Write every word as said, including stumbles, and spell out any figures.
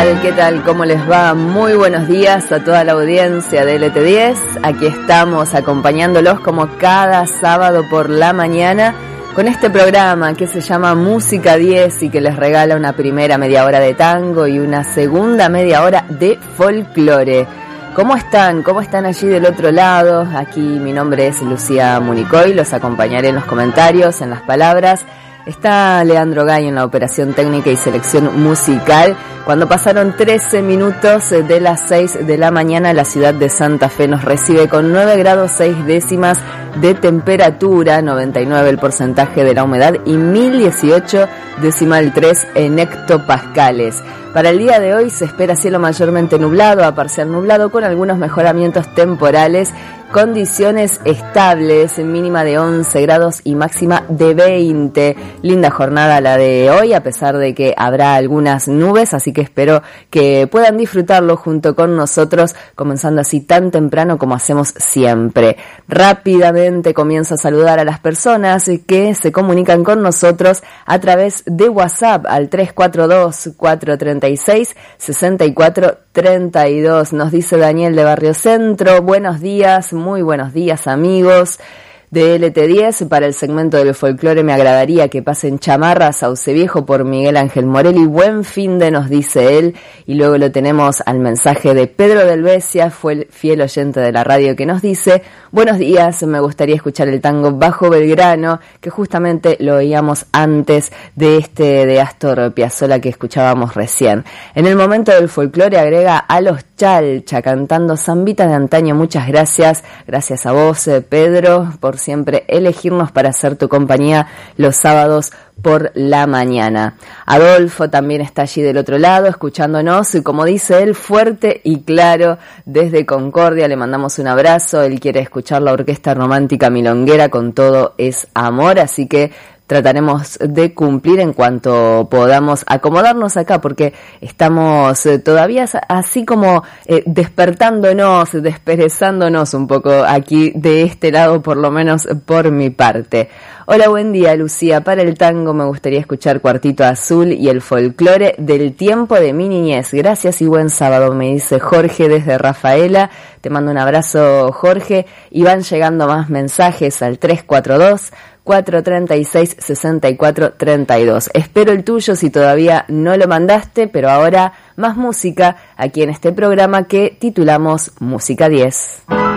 tal? ¿Qué tal? ¿Cómo les va? Muy buenos días a toda la audiencia de L T diez. Aquí estamos acompañándolos como cada sábado por la mañana con este programa que se llama Música diez y que les regala una primera media hora de tango y una segunda media hora de folclore. ¿Cómo están? ¿Cómo están allí del otro lado? Aquí mi nombre es Lucía Municoy, los acompañaré en los comentarios, en las palabras. Está Leandro Gay en la operación técnica y selección musical. Cuando pasaron trece minutos de las seis de la mañana, la ciudad de Santa Fe nos recibe con nueve grados seis décimas de temperatura, noventa y nueve el porcentaje de la humedad y mil dieciocho decimal tres en hectopascales. Para el día de hoy se espera cielo mayormente nublado a parcial nublado con algunos mejoramientos temporales, condiciones estables, mínima de once grados y máxima de veinte. Linda jornada la de hoy, a pesar de que habrá algunas nubes, así que espero que puedan disfrutarlo junto con nosotros, comenzando así tan temprano como hacemos siempre. Rápidamente comienzo a saludar a las personas que se comunican con nosotros a través de WhatsApp al tres cuatro dos, cuatro tres seis, seis cuatro tres dos. Nos dice Daniel de Barrio Centro: buenos días, muy buenos días amigos de L T diez. Para el segmento del folclore me agradaría que pasen Chamarra Sauce Viejo por Miguel Ángel Morelli. Buen fin de, nos dice él. Y luego lo tenemos al mensaje de Pedro del Besia, fue el fiel oyente de la radio, que nos dice: buenos días, me gustaría escuchar el tango Bajo Belgrano, que justamente lo oíamos antes de este de Astor Piazzolla que escuchábamos recién. En el momento del folclore agrega a los Chalcha cantando Zambita de antaño. Muchas gracias, gracias a vos Pedro por siempre elegirnos para hacer tu compañía los sábados por la mañana. Adolfo también está allí del otro lado escuchándonos y, como dice él, fuerte y claro desde Concordia. Le mandamos un abrazo. Él quiere escuchar la Orquesta Romántica Milonguera con Todo es Amor, así que trataremos de cumplir en cuanto podamos acomodarnos acá, porque estamos eh, todavía así como eh, despertándonos, desperezándonos un poco aquí de este lado, por lo menos por mi parte. Hola, buen día Lucía. Para el tango me gustaría escuchar Cuartito Azul y el folclore del tiempo de mi niñez. Gracias y buen sábado, me dice Jorge desde Rafaela. Te mando un abrazo, Jorge. Y van llegando más mensajes al tres cuatro dos, cuatro tres seis, seis cuatro tres dos. Espero el tuyo si todavía no lo mandaste, pero ahora más música aquí en este programa que titulamos Música diez.